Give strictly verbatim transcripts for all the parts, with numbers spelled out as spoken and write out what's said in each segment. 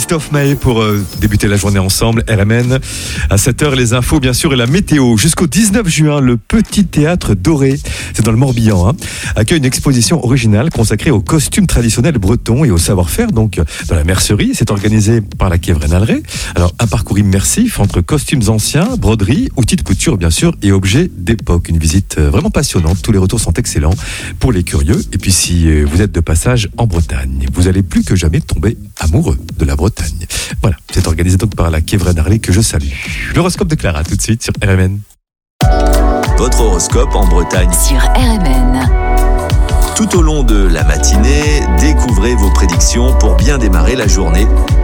Christophe Maé pour euh, débuter la journée ensemble. R M N à sept heures, les infos bien sûr et la météo. Jusqu'au dix-neuf juin, le Petit Théâtre Doré, c'est dans le Morbihan, hein, accueille une exposition originale consacrée aux costumes traditionnels bretons et au savoir-faire, donc dans la mercerie. C'est organisé par la Quévren-Alré. Alors un parcours immersif entre costumes anciens, broderies, outils de couture bien sûr et objets d'époque. Une visite vraiment passionnante. Tous les retours sont excellents pour les curieux. Et puis si vous êtes de passage en Bretagne, vous allez plus que jamais tomber amoureux de la Bretagne. Voilà, c'est organisé donc par la Quévren-Alré que je salue. L'horoscope de Clara tout de suite sur R M N. Votre horoscope en Bretagne sur R M N. Tout au long de la matinée, découvrez vos prédictions pour bien démarrer la journée.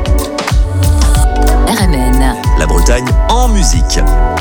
R M N. La Bretagne en musique.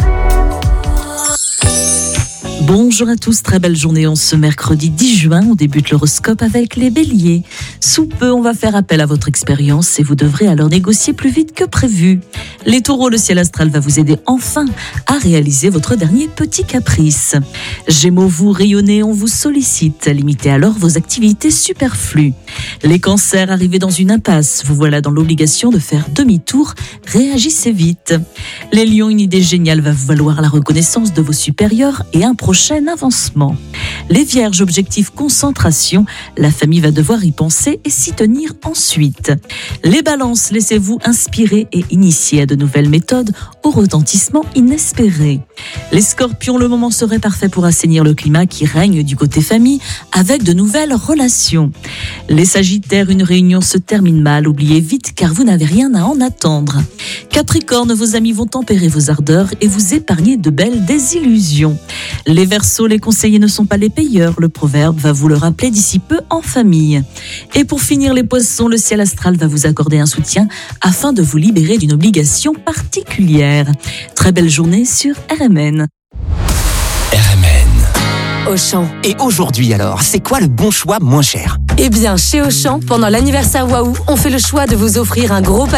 Bonjour à tous, très belle journée en ce mercredi dix juin. On débute l'horoscope avec les béliers. Sous peu, on va faire appel à votre expérience et vous devrez alors négocier plus vite que prévu. Les taureaux, le ciel astral va vous aider enfin à réaliser votre dernier petit caprice. Gémeaux, vous rayonnez, on vous sollicite. Limitez alors vos activités superflues. Les cancers, arrivés dans une impasse, vous voilà dans l'obligation de faire demi-tour. Réagissez vite. Les lions, une idée géniale va vous valoir la reconnaissance de vos supérieurs et un prochain avancement. Les vierges, objectif concentration, la famille va devoir y penser et s'y tenir ensuite. Les balances, laissez-vous inspirer et initier à de nouvelles méthodes au retentissement inespéré. Les scorpions, le moment serait parfait pour assainir le climat qui règne du côté famille avec de nouvelles relations. Les sagittaires, une réunion se termine mal, oubliez vite car vous n'avez rien à en attendre. Capricorne, vos amis vont tempérer vos ardeurs et vous épargner de belles désillusions. Les Verseaux, les conseillers ne sont pas les payeurs, le proverbe va vous le rappeler d'ici peu en famille. Et pour finir les poissons, le ciel astral va vous accorder un soutien afin de vous libérer d'une obligation particulière. Très belle journée sur R M N. R M N. Auchan. Et aujourd'hui alors, c'est quoi le bon choix moins cher ? Eh bien, chez Auchan, pendant l'anniversaire Waouh, on fait le choix de vous offrir un gros